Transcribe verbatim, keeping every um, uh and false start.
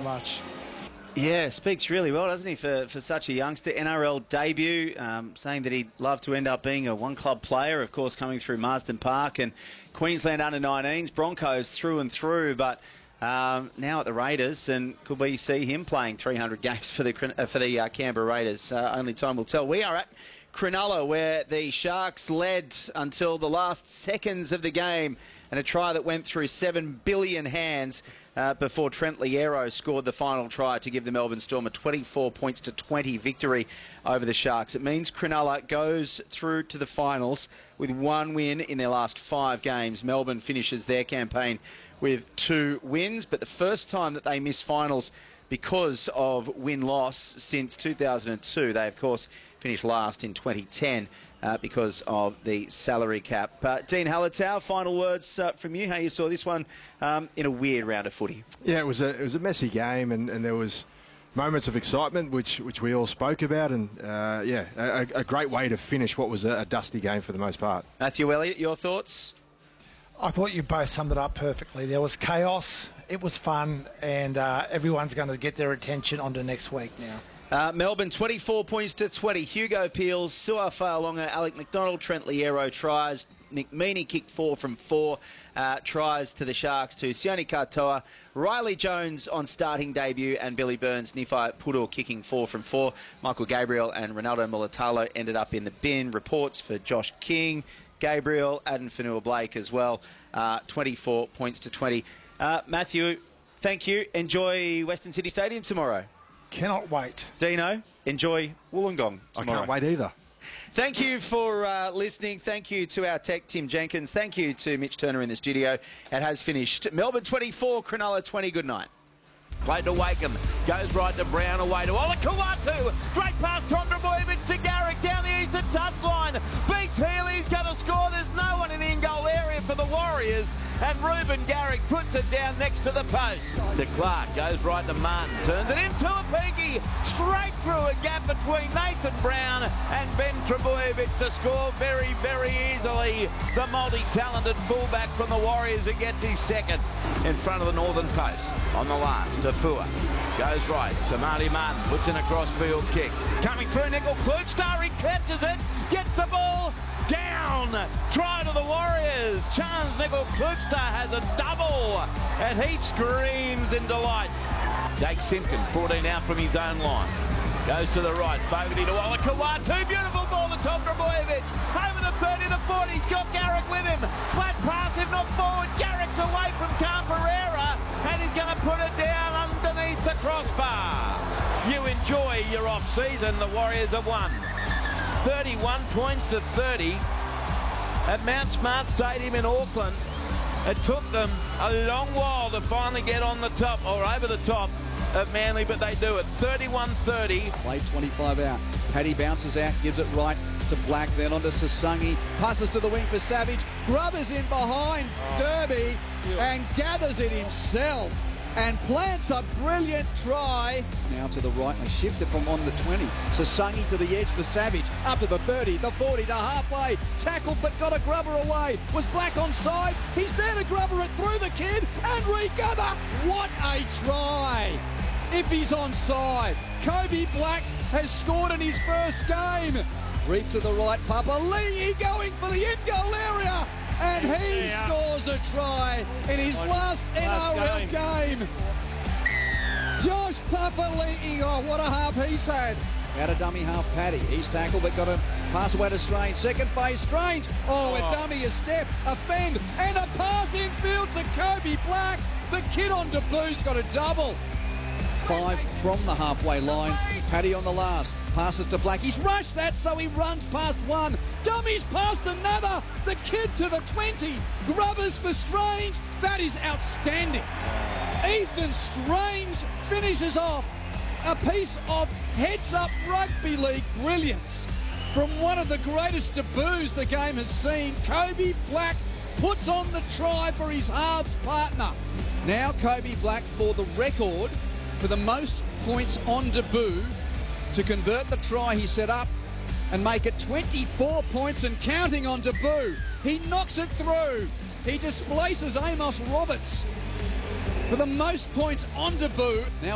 much. Yeah, speaks really well, doesn't he, for, for such a youngster. N R L debut, um, saying that he'd love to end up being a one-club player, of course, coming through Marsden Park and Queensland under nineteens, Broncos through and through, but um, now at the Raiders, and could we see him playing three hundred games for the uh, for the uh, Canberra Raiders? Uh, only time will tell. We are at Cronulla, where the Sharks led until the last seconds of the game, and a try that went through seven billion hands uh, before Trent Liero scored the final try to give the Melbourne Storm a twenty-four points to twenty victory over the Sharks. It means Cronulla goes through to the finals with one win in their last five games. Melbourne finishes their campaign with two wins, but the first time that they miss finals because of win-loss since two thousand two. They, of course, finished last in twenty ten uh, because of the salary cap. Uh, Dean Hallertau, final words uh, from you, how you saw this one um, in a weird round of footy. Yeah, it was a, it was a messy game, and, and there was moments of excitement, which which we all spoke about, and uh, yeah, a, a great way to finish what was a, a dusty game for the most part. Matthew Elliott, your thoughts? I thought you both summed it up perfectly. There was chaos, it was fun, and uh, everyone's going to get their attention onto next week now. Uh, Melbourne twenty-four points to twenty. Hugo Peels, Sua Fa'alonga, Alec McDonald, Trent Liero tries. Nick Meaney kicked four from four uh, tries to the Sharks to Sione Katoa. Riley Jones on starting debut, and Billy Burns, Nifai Puro kicking four from four. Michael Gabriel and Ronaldo Mulatalo ended up in the bin. Reports for Josh King, Gabriel, Aden Fanua-Blake as well. Uh, twenty-four points to twenty. Uh, Matthew, thank you. Enjoy Western City Stadium tomorrow. Cannot wait. Dino, enjoy Wollongong tomorrow. I can't wait either. Thank you for uh, listening. Thank you to our tech, Tim Jenkins. Thank you to Mitch Turner in the studio. It has finished. Melbourne twenty-four, Cronulla twenty. Good night. Play to Wakeham, goes right to Brown, away to Olakau'atu. Great pass, Tom Trbojevic to Garrick down the eastern touchline. Beats Healy's going to score. There's no one in the in-goal area for the Warriors. And Ruben Garrick puts it down next to the post. To Clark, goes right to Martin, turns it into a Pinky, straight through a gap between Nathan Brown and Ben Trbojevic to score very, very easily. The multi-talented fullback from the Warriors who gets his second in front of the northern post. On the last, to Fua. Goes right to Marty Martin, puts in a cross-field kick. Coming through, Nickel Klugstar, he catches it, gets the ball, down! Try to the Warriors. Chance Nickel Klugstar has a double, and he screams in delight. Jake Simpkin, fourteen out from his own line. Goes to the right, Fogarty to Olakau'atu. Beautiful ball to Tom Trbojevic. Over the thirty to forty, he's got Garrick with him. Flat pass, if not forward. Garrick's away from Camperera, and he's going to put it down underneath the crossbar. You enjoy your off-season. The Warriors have won thirty-one points to thirty at Mount Smart Stadium in Auckland. It took them a long while to finally get on the top, or over the top, of Manly, but they do it. thirty-one thirty. Play twenty-five out. Paddy bounces out, gives it right to Black, then on to Sasungi. Passes to the wing for Savage. Grubbers in behind oh. Derby yeah. and gathers it himself and plants a brilliant try. Now to the right, they shift it from on the twenty. Sasungi to the edge for Savage. Up to the thirty, the forty, to halfway. Tackled but got a grubber away. Was Black onside? He's there to grubber it through the kid and regather. What a try! If he's onside, Kobe Black has scored in his first game. Reap to the right, Papali'i going for the in-goal area, and he yeah. scores a try in his last, last N R L game. game. Josh Papali'i, oh, what a half he's had. Out of dummy half, Paddy. He's tackled, but got a pass away to Strange. Second phase, Strange. Oh, oh. a dummy, a step, a fend, and a pass in field to Kobe Black. The kid on debut's got a double. Five from the halfway line. Paddy on the last. Passes to Black. He's rushed that, so he runs past one. Dummies past another. The kid to the twenty. Grubbers for Strange. That is outstanding. Ethan Strange finishes off a piece of heads-up rugby league brilliance from one of the greatest debuts the game has seen. Kobe Black puts on the try for his halves partner. Now Kobe Black for the record for the most points on debut to convert the try he set up and make it twenty-four points and counting on debut. He knocks it through. He displaces Amos Roberts for the most points on debut. Now